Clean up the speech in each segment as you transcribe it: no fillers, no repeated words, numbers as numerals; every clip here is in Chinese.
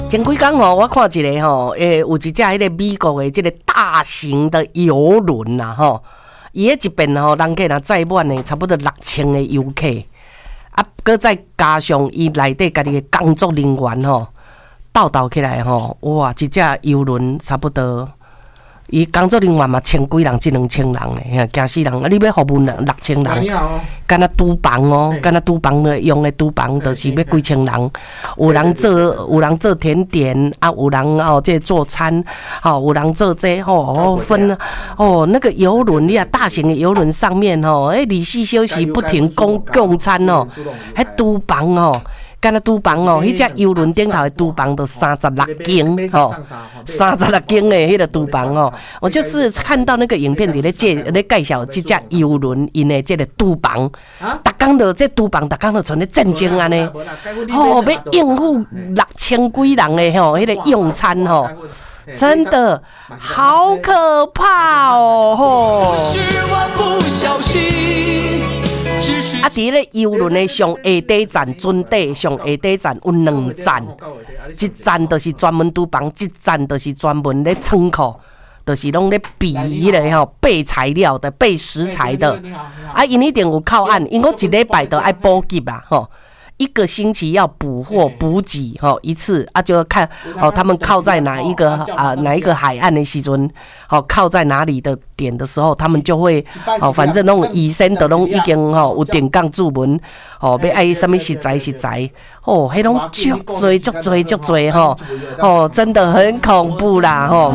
前几天吼，我看一个吼，有一只迄个美国的这个大型的游轮呐吼，伊迄一边吼，人客若载满的，差不多6000个游客，啊，搁再加上伊内底家己的工作人员吼，斗起来吼，哇，一只游轮差不多。伊工作人员嘛，千几人，1-2千人嘞，惊死人！啊，你要服务6000人，敢若厨房哦，敢若厨房的用的厨房，就是要几千人。有人做甜点啊，有人哦，这做餐，哦，有人做这哦，分哦，那个游轮你啊，大型的游轮上面哦，24小时不停供餐哦，还厨房哦。敢若厨房哦，迄只游轮顶头的厨房都36间哦，36间的迄个厨房哦，我就是看到那个影片里咧介绍这只游轮因的这个厨房，逐工都这厨房，逐工都像咧战争安尼，哦，要应付6000几人的吼，迄个用餐吼，真的好可怕哦吼！是我不小心。啊！伫咧游轮的上下底站准底，上下底站有2站，一站就是专门厨房，一站就是专门咧仓库，就是拢咧备迄个吼备材料的、备食材的。啊，因一定有靠岸，因为一礼拜都爱补给啊，吼。1个星期要补货补给吼一次啊，就要看哦他们靠在哪一个海岸的时阵，好靠在哪里的点的时候，他们就会哦反正拢医生都拢已经吼有电讲注文哦，要爱什么食材哦，迄种足多吼哦，真的很恐怖啦吼。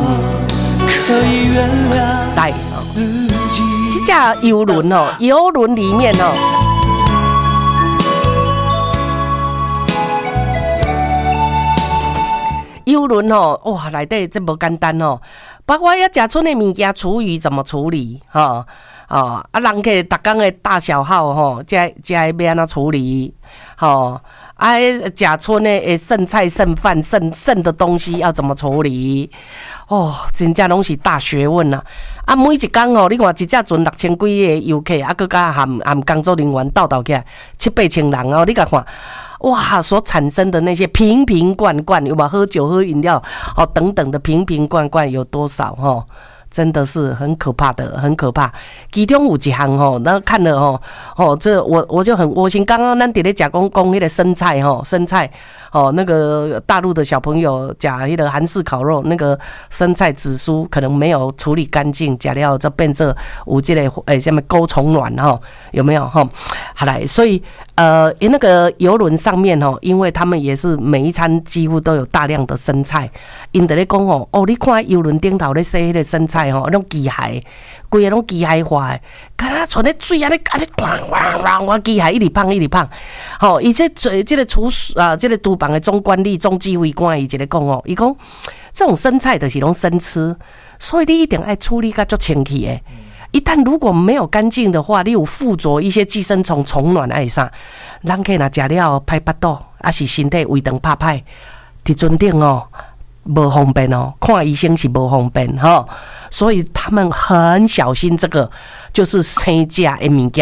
来，这架游轮哦，游轮里面哦。游轮吼，哇，内底这无简单吼，包括要食剩的物件，厨余怎么处理吼？啊，人客逐工的大小号吼，这要安怎处理吼？啊，食剩的剩菜、剩饭、剩的东西要怎么处理？哦，真正拢是大学问啊！啊，每一工吼，你看一只船6000几个游客，啊，佮加含工作人员斗起来7-8千人哦，你甲看。哇，所产生的那些瓶罐罐，有没有喝酒喝饮料哦等等的瓶罐罐有多少哦？真的是很可怕的，很可怕。其中有一项吼，那看了这我就很窝心。刚刚咱伫咧讲迄个生菜哦，那个大陆的小朋友讲迄个韩式烤肉，那个生菜紫苏可能没有处理干净，食了就变成有这个什么钩虫卵哈，有没有哈？好来，所以那个游轮上面哦，因为他们也是每一餐几乎都有大量的生菜，因得咧讲哦，你看游轮顶头咧洗迄个生菜。吼，那种机械，规个拢机械化的，敢若像咧水安尼，汪，机械一直放，吼，伊这个这个厨房的总管理、总指挥官伊一直讲哦，伊讲这种生菜就是拢生吃，所以你一定要处理甲足清气的。一旦如果没有干净的话，你有附着一些寄生虫、虫卵爱啥，人客若食了歹腹肚，还是身体胃肠拍歹，伫船顶哦。不方便哦，看医生是不方便哈，所以他们很小心这个，就是生食的物件。